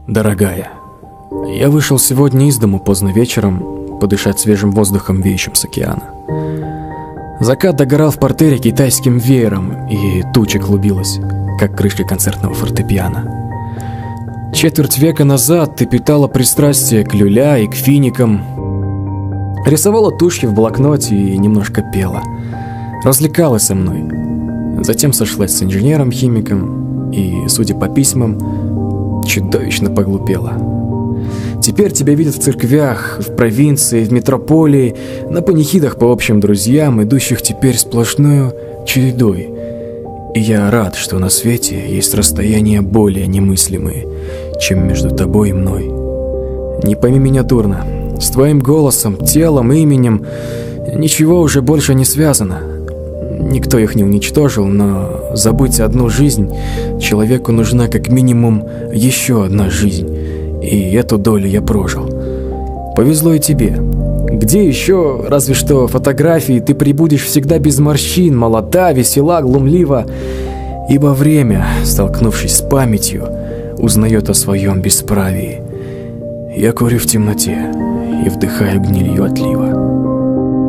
Дорогая, я вышел сегодня из дому поздно вечером подышать свежим воздухом, веющим с океана. Закат догорал в портере китайским веером, и туча клубилась, как крышка концертного фортепиано. Четверть века назад ты питала пристрастие к люля и к финикам, рисовала тушью в блокноте и немножко пела, развлекалась со мной. Затем сошлась с инженером-химиком и, судя по письмам, чудовищно поглупела. Теперь тебя видят в церквях, в провинции, в метрополии, на панихидах по общим друзьям, идущих теперь сплошную чередой. И я рад, что на свете есть расстояния более немыслимые, чем между тобой и мной. Не пойми меня дурно, с твоим голосом, телом, именем ничего уже больше не связано. Никто их не уничтожил, но забыть одну жизнь человеку нужна как минимум еще одна жизнь. И эту долю я прожил. Повезло и тебе. Где еще, разве что фотографии, ты прибудешь всегда без морщин, молода, весела, глумлива. Ибо время, столкнувшись с памятью, узнает о своем бесправии. Я курю в темноте и вдыхаю гнилью отлива.